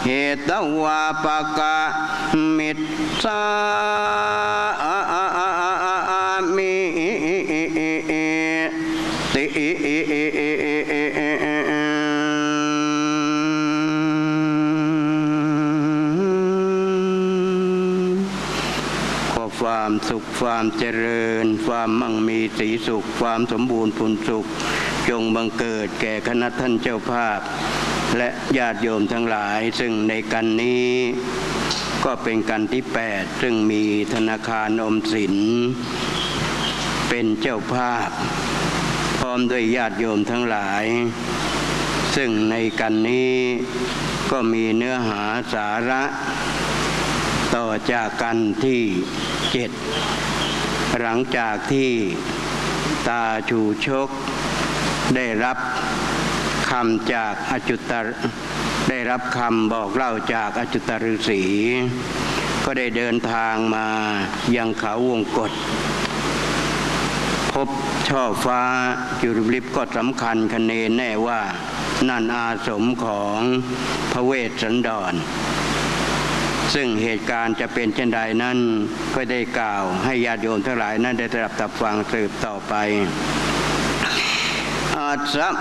เหตวาปกะมิตสามิติความสุขความเจริญความมั่งมีสีสุขความสมบูรณ์ผลสุขจงบังเกิดแก่คณะท่านเจ้าภาพและญาติโยมทั้งหลายซึ่งในกันนี้ก็เป็นกันที่8ซึ่งมีธนาคารออมสินเป็นเจ้าภาพพร้อมด้วยญาติโยมทั้งหลายซึ่งในกันนี้ก็มีเนื้อหาสาระต่อจากกันที่7หลังจากที่ตาชูชกได้รับคำจากได้รับคำบอกเล่าจากอจุตฤาษีก็ได้เดินทางมายังเขาวงกฏพบช่อฟ้าจุลลิบก็สำคัญคะเนแน่ว่านั่นอาสมของพระเวสสันดรซึ่งเหตุการณ์จะเป็นเช่นใดนั้นก็ได้กล่าวให้ญาติโยมทั้งหลายนั้นได้รับฟังสืบต่อไปอาจ